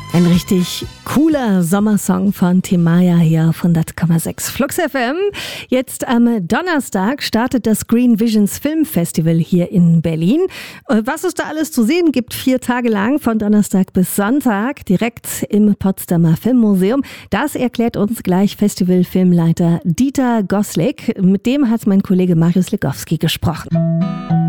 Ein richtig cooler Sommersong von Timaya hier auf 100,6 Flux FM. Jetzt am Donnerstag startet das Green Visions Film Festival hier in Berlin. Was es da alles zu sehen gibt, 4 Tage lang, von Donnerstag bis Sonntag, direkt im Potsdamer Filmmuseum. Das erklärt uns gleich Festivalfilmleiter Dieter Goslik. Mit dem hat mein Kollege Marius Legowski gesprochen.